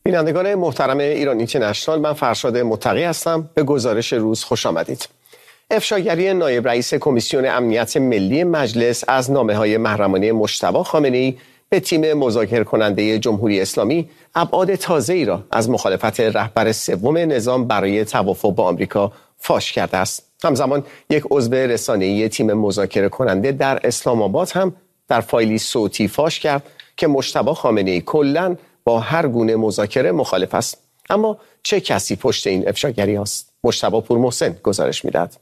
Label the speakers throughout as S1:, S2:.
S1: بینندگان محترم ایران اینترنشنال، من فرشاد متقی هستم. به گزارش روز خوش آمدید. افشاگری نایب رئیس کمیسیون امنیت ملی مجلس از نامه‌های محرمانه مجتبی خامنه‌ای به تیم مذاکره کننده جمهوری اسلامی ابعاد تازه‌ای را از مخالفت رهبر سوم نظام برای توافق با آمریکا فاش کرده است. همزمان یک عضو رسانه‌ای تیم مذاکره کننده در اسلام آباد هم در فایلی صوتی فاش کرد که مجتبی خامنه‌ای کلاً با هر گونه مذاکره مخالف است. اما چه کسی پشت این افشاگری است؟ مجتبی پورمحسن گزارش می‌دهد.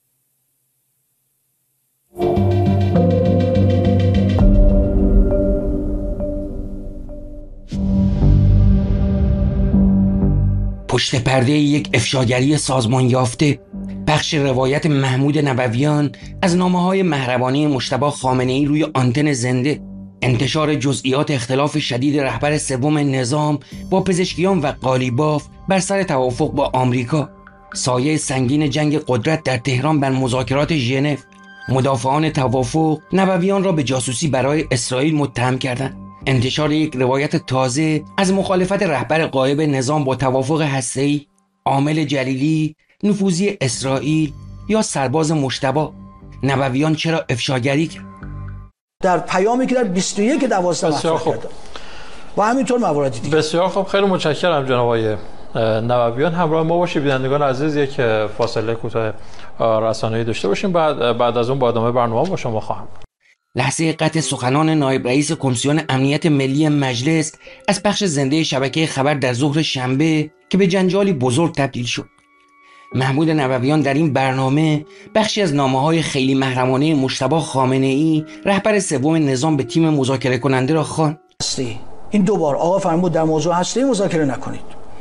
S2: پشت پرده یک افشاگری سازمان یافته، بخش روایت محمود نبویان از نامه‌های محرمانه مجتبی خامنه‌ای روی آنتن زنده، انتشار جزئیات اختلاف شدید رهبر سوم نظام با پزشکیان و قالیباف بر سر توافق با آمریکا، سایه سنگین جنگ قدرت در تهران بر مذاکرات ژنو، مدافعان توافق نبویان را به جاسوسی برای اسرائیل متهم کردند، انتشار یک روایت تازه از مخالفت رهبر غایب نظام با توافق هسته‌ای، عامل جلیلی، نفوذی اسرائیل یا سرباز مجتبی. نبویان چرا افشاگری کرد؟
S3: در پیامی که در 21/12 مطرح کرد و همینطور مواردی دیگه.
S4: بسیار خوب، خیلی متشکرم جناب آقای نبویان. همراه ما باشید بینندگان عزیز، یک فاصله کوتاه رسانه‌ای داشته باشیم، بعد از اون با ادامه برنامه با شما خواهم.
S2: لحظه قطع سخنان نایب رئیس کمیسیون امنیت ملی مجلس از پخش زنده شبکه خبر در ظهر شنبه که به جنجالی بزرگ تبدیل شد. محمود نبویان در این برنامه بخشی از نامه‌های خیلی محرمانه مجتبی خامنه‌ای رهبر سوم نظام به تیم مذاکره کننده را خواند.
S3: این دوبار آقا فرمود در موضوع هستی مذاکره نکنید.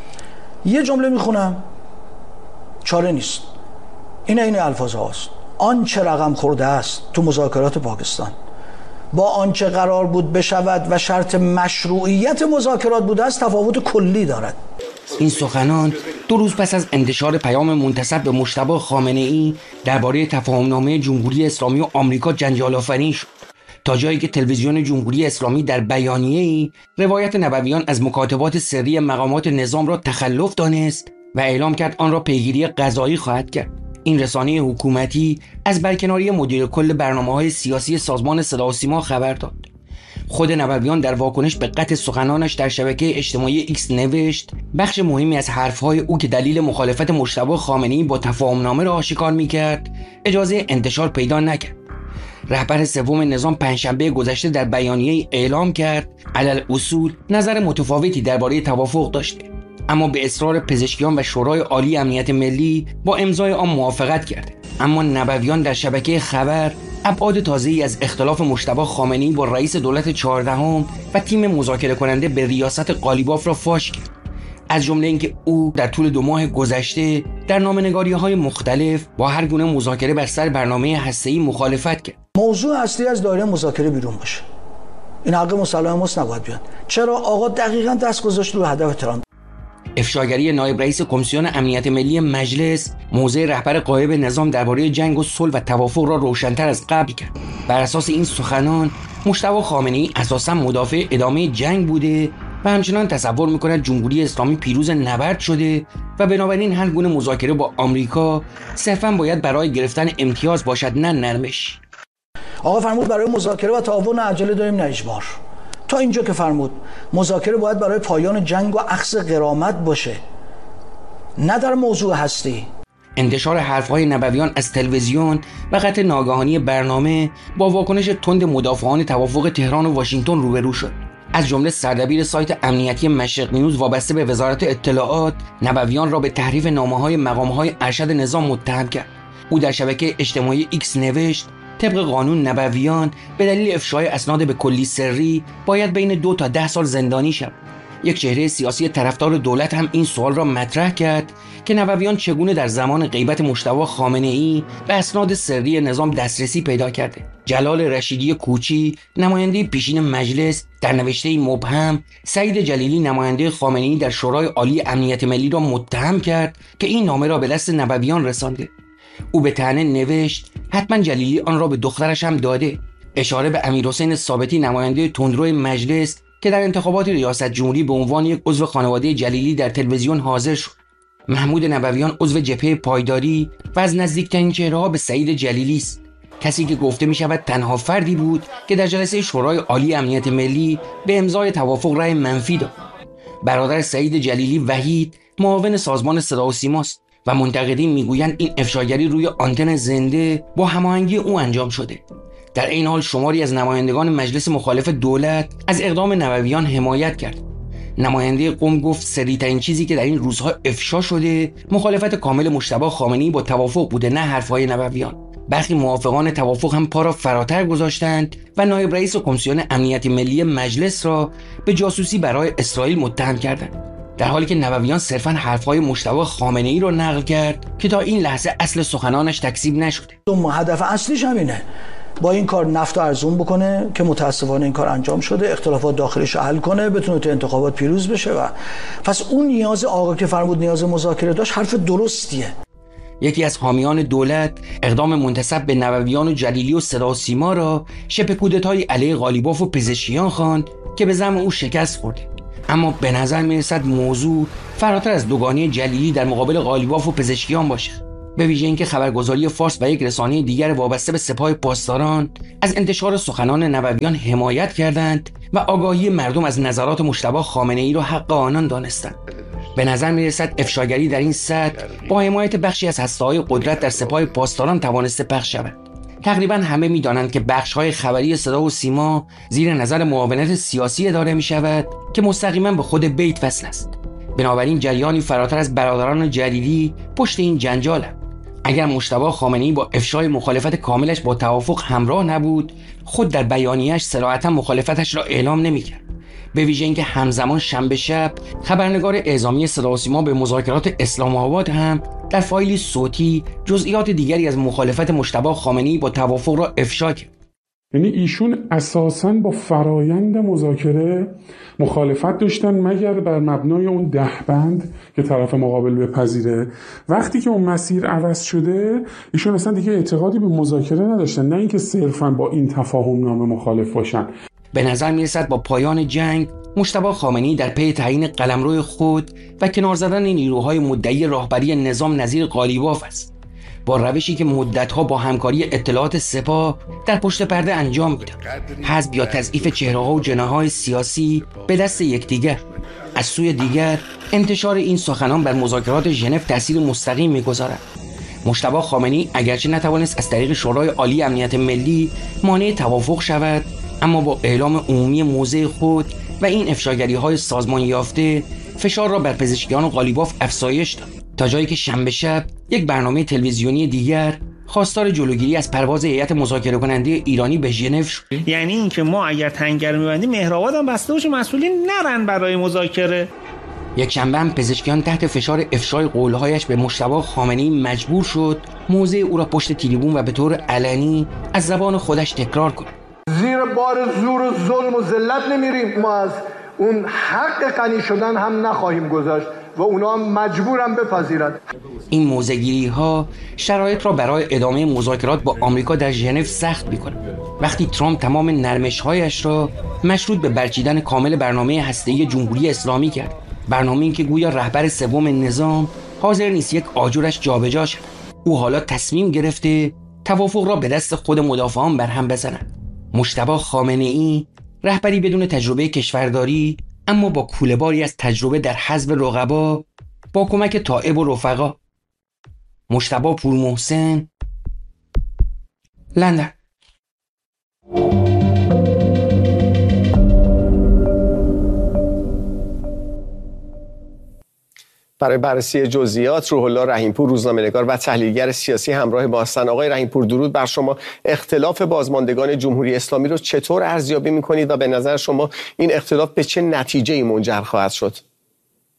S3: یه جمله میخونم، چاره نیست. این الفاظ هاست: آنچه رقم خورده است تو مذاکرات پاکستان با آنچه قرار بود بشود و شرط مشروعیت مذاکرات بوده است تفاوت کلی دارد.
S2: این سخنان 2 روز پس از انتشار پیام منتسب به مجتبی خامنه‌ای درباره تفاهمنامه جمهوری اسلامی و آمریکا جنجال آفرین شد، تا جایی که تلویزیون جمهوری اسلامی در بیانیه‌ای روایت نبویان از مکاتبات سری مقامات نظام را تخلف دانست و اعلام کرد آن را پیگیری قضایی خواهد کرد. این رسانه حکومتی از برکناری مدیر کل برنامه‌های سیاسی سازمان صدا و سیما خبر داد. خود نبویان در واکنش به قطع سخنانش در شبکه اجتماعی ایکس نوشت بخش مهمی از حرفهای او که دلیل مخالفت مجتبی خامنه‌ای با تفاهمنامه را آشکار می‌کرد اجازه انتشار پیدا نکرد. رهبر سوم نظام پنجشنبه گذشته در بیانیه‌ای اعلام کرد علل اصول نظر متفاوتی درباره توافق داشته، اما به اصرار پزشکیان و شورای عالی امنیت ملی با امضای آن موافقت کرد. اما نبویان در شبکه خبر ابعاد تازه‌ای از اختلاف مجتبی خامنه‌ای با رئیس دولت 14 و تیم مذاکره کننده به ریاست قالیباف را فاش کرد، از جمله اینکه او در طول 2 ماه گذشته در نامه‌نگاری‌های مختلف با هر گونه مذاکره بر سر برنامه هسته‌ای مخالفت کرد.
S3: موضوع اصلی از دایره مذاکره بیرون باشه. این حق مسلم ماست، نباید بیاد. چرا آقا دقیقاً دست گذاشت رو هدف ترامپ؟
S2: افشاگری نایب رئیس کمیسیون امنیت ملی مجلس موضع رهبر غایب نظام درباره جنگ و صلح و توافق را روشن‌تر از قبل کرد. بر اساس این سخنان مجتبی خامنه‌ای اساساً مدافع ادامه جنگ بوده و همچنان تصور می‌کند جمهوری اسلامی پیروز نبرد شده و بنابراین هر گونه مذاکره با آمریکا صرفاً باید برای گرفتن امتیاز باشد، نه نرمش.
S3: آقا فرمود برای مذاکره و توافق نه عجله داریم نه اجبار. تا اینجا که فرمود مذاکره باید برای پایان جنگ و اخذ غرامت باشه، نه در موضوع هستی.
S2: انتشار حرفهای نبویان از تلویزیون و قطع ناگهانی برنامه با واکنش تند مدافعان توافق تهران و واشنگتن روبرو شد. از جمله سردبیر سایت امنیتی مشرق نیوز وابسته به وزارت اطلاعات نبویان را به تحریف نامه‌های مقام‌های ارشد نظام متهم کرد. او در شبکه اجتماعی ایکس نوشت طبق قانون نبویان به دلیل افشای اسناد به کلی سری باید بین 2 تا 10 سال زندانی شود. یک چهره سیاسی طرفدار دولت هم این سوال را مطرح کرد که نبویان چگونه در زمان غیبت مجتبی خامنه‌ای به اسناد سری نظام دسترسی پیدا کرده. جلال رشیدی کوچی نماینده پیشین مجلس در نوشته مبهم سعید جلیلی نماینده خامنه‌ای در شورای عالی امنیت ملی را متهم کرد که این نامه را به دست نبویان رسانده. او به طعنه نوشت حتما جلیلی آن را به دخترش هم داده، اشاره به امیرحسین ثابتی نماینده تندرو مجلس که در انتخابات ریاست جمهوری به عنوان یک عضو خانواده جلیلی در تلویزیون حاضر شد. محمود نبویان عضو جبهه پایداری و از نزدیکترین چهره‌ها به سعید جلیلی است، کسی که گفته می شود تنها فردی بود که در جلسه شورای عالی امنیت ملی به امضای توافق رأی منفی داد. برادر سعید جلیلی وحید معاون سازمان صدا و سیما است و منتقدین میگویند این افشاگری روی آنتن زنده با هماهنگی او انجام شده. در این حال شماری از نمایندگان مجلس مخالف دولت از اقدام نبویان حمایت کرد. نماینده قم گفت سریع‌ترین چیزی که در این روزها افشا شده مخالفت کامل مجتبی خامنه‌ای با توافق بوده، نه حرفهای نبویان. برخی موافقان توافق هم پا را فراتر گذاشتند و نایب رئیس کمیسیون امنیت ملی مجلس را به جاسوسی برای اسرائیل متهم کردند، در حالی که نبویان صرفاً حرفهای مجتبی خامنه‌ای را نقل کرد که تا این لحظه اصل سخنانش تکذیب نشده.
S3: هدف اصلیش همینه، با این کار نفت ارزون بکنه که متاسفانه این کار انجام شده، اختلافات داخلیش رو حل کنه، بتونه تو انتخابات پیروز بشه. و پس اون نیاز آقا که فرمود نیاز مذاکره داشت حرف درستیه.
S2: یکی از حامیان دولت اقدام منتسب به نبویان و جلیلی و صدا و سیما را شبه کودتایی علیه قالیباف و پزشکیان خواند که به زعم او شکست خورده. اما به نظر میرسد موضوع فراتر از دوگانی جلیلی در مقابل قالیباف و پزشکیان باشه، به ویژه اینکه خبرگزاری فارس و یک رسانه دیگر وابسته به سپاه پاسداران از انتشار سخنان نبویان حمایت کردند و آگاهی مردم از نظرات مجتبی خامنه‌ای را حق آنان دانستند. به نظر میرسد افشاگری در این سطح با حمایت بخشی از هسته‌های قدرت در سپاه پاسداران توانسته پخش شود. تقریبا همه می‌دانند که بخش‌های خبری صدا و سیما زیر نظر معاونت سیاسی اداره می‌شود که مستقیما به خود بیت وصل است. بنابراین جریانی فراتر از برادران جلیلی پشت این جنجال است. اگر مجتبی خامنه‌ای با افشای مخالفت کاملش با توافق همراه نبود، خود در بیانیه‌اش صراحتاً مخالفتش را اعلام نمی‌کرد. به ویژه اینکه همزمان شنبه شب خبرنگار اعزامی صدا و سیما به مذاکرات اسلام آباد هم در فایلی صوتی جزئیات دیگری از مخالفت مجتبی خامنه‌ای با توافق را افشا کرد.
S5: یعنی ایشون اساساً با فرایند مذاکره مخالفت داشتن مگر بر مبنای اون 10 بند که طرف مقابل بپذیره. وقتی که اون مسیر عوض شده ایشون اصلا دیگه اعتقادی به مذاکره نداشتن، نه اینکه صرفاً با این تفاهم نامه مخالف باشن.
S2: به نظر میرسد با پایان جنگ مجتبی خامنه‌ای در پی تعیین قلمرو خود و کنار زدن نیروهای مدعی راهبری نظام نظیر قالیباف است، با روشی که مدت‌ها با همکاری اطلاعات سپاه در پشت پرده انجام می‌داد. حذف یا تضعیف چهره‌ها و جناح‌های سیاسی به دست یکدیگر. از سوی دیگر انتشار این سخنان بر مذاکرات ژنو تأثیر مستقیم می‌گذارد. مجتبی خامنه‌ای اگرچه نتوانست از طریق شورای عالی امنیت ملی مانع توافق شود، اما با اعلام عمومی موضع خود و این افشاگری‌های سازمان یافته فشار را بر پزشکیان و قالیباف افزایش داد، تا جایی که شنبه شب یک برنامه تلویزیونی دیگر خواستار جلوگیری از پرواز هیئت مذاکره کننده ایرانی به ژنو شد.
S6: یعنی اینکه ما اگر تنگر می‌بندیم مهرآباد هم بسته باشه، مسئولین نرن برای مذاکره.
S2: یک شنبه هم پزشکیان تحت فشار افشای قولهایش به مجتبی خامنه‌ای مجبور شد موضع او را پشت تریبون و به طور علنی از زبان خودش تکرار کند.
S7: زیر بار زور و ظلم و ذلت نمیریم، ما از اون حق غنی شدن هم نخواهیم گذاشت و اونا هم مجبورن بپذیرند.
S2: این موضع‌گیری ها شرایط را برای ادامه مذاکرات با آمریکا در ژنو سخت می‌کند. وقتی ترامپ تمام نرمش‌هایش را مشروط به برچیدن کامل برنامه هسته‌ای جمهوری اسلامی کرد، برنامه‌ای که گویا رهبر سوم نظام حاضر نیست یک آجرش جابجا شود. او حالا تصمیم گرفته توافق را به دست خود مدافعان برهم بزند. مجتبی خامنه‌ای رهبری بدون تجربه کشورداری، اما با کوله‌باری از تجربه در حزب رقبا با کمک تائب و رفقا. مجتبی پورمحسن، لندن.
S1: برای بررسی جزئیات روح الله رحیمپور روزنامه‌نگار و تحلیلگر سیاسی همراه ما هستند. آقای رحیمپور درود بر شما. اختلاف بازماندگان جمهوری اسلامی رو چطور ارزیابی می‌کنید و به نظر شما این اختلاف به چه نتیجه‌ای منجر خواهد شد؟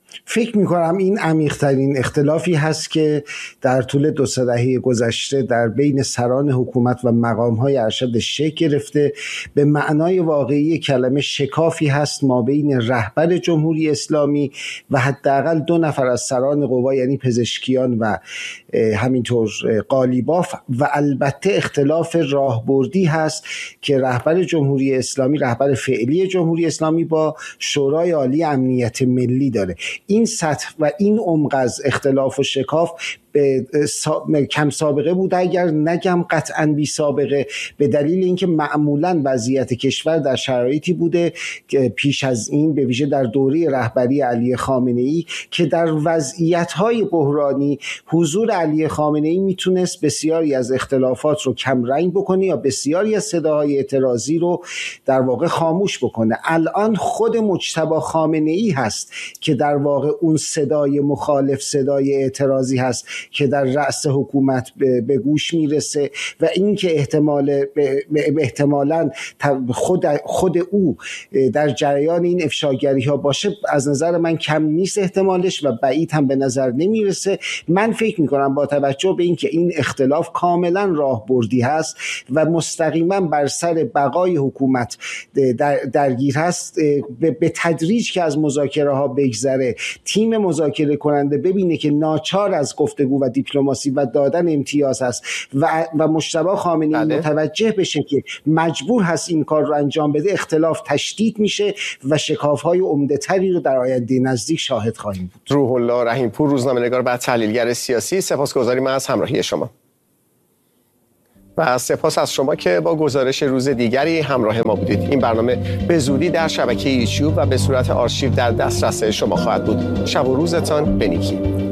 S8: فکر میکنم این عمیق‌ترین اختلافی هست که در طول 2-3 دهه گذشته در بین سران حکومت و مقام‌های ارشد شکل گرفته. به معنای واقعی کلمه شکافی هست ما بین رهبر جمهوری اسلامی و حداقل 2 نفر از سران قوا، یعنی پزشکیان و همینطور قالیباف، و البته اختلاف راهبردی هست که رهبر جمهوری اسلامی، رهبر فعلی جمهوری اسلامی با شورای عالی امنیت ملی داره. این سطح و این عمق از اختلاف و شکاف کم سابقه بوده، اگر نگم قطعاً بی سابقه، به دلیل اینکه معمولاً وضعیت کشور در شرایطی بوده که پیش از این، به ویژه در دوره رهبری علی خامنه‌ای، که در وضعیت‌های بحرانی حضور علی خامنه‌ای میتونست بسیاری از اختلافات رو کم رنگ بکنه یا بسیاری از صداهای اعتراضی رو در واقع خاموش بکنه. الان خود مجتبی خامنه‌ای هست که در واقع اون صدای مخالف، صدای اعتراضی هست که در رأس حکومت به گوش میرسه و این که احتمالاً خود او در جریان این افشاگری ها باشه، از نظر من کم نیست احتمالش و بعید هم به نظر نمیرسه. من فکر میکنم با توجه به این که این اختلاف کاملا راهبردی هست و مستقیما بر سر بقای حکومت درگیر هست، به تدریج که از مذاکره ها بگذره، تیم مذاکره کننده ببینه که ناچار از گفتگو و دیپلماسی و دادن امتیاز هست و مجتبی خامنه‌ای متوجه بشه که مجبور هست این کار رو انجام بده، اختلاف تشدید میشه و شکاف‌های عمده‌تری رو در آینده نزدیک شاهد خواهیم بود.
S1: روح الله رحیم‌پور، روزنامه‌نگار و تحلیلگر سیاسی، سپاسگزاریم از همراهی شما. و سپاس از شما که با گزارش روز دیگری همراه ما بودید. این برنامه به زودی در شبکه یوتیوب و به صورت آرشیو در دسترس شما خواهد بود. شب و روزتان بنیکی.